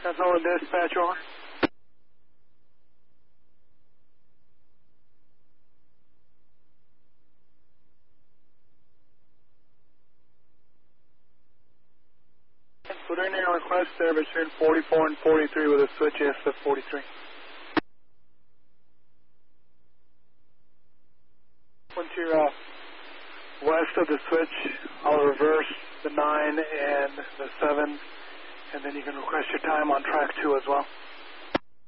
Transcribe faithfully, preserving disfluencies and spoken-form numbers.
Pensacola dispatch, over. Put in your request there between forty-four and forty-three with a switch S at forty-three. Once you're uh, west of the switch, I'll reverse the nine and the seven, and then you can request your time on track two as well.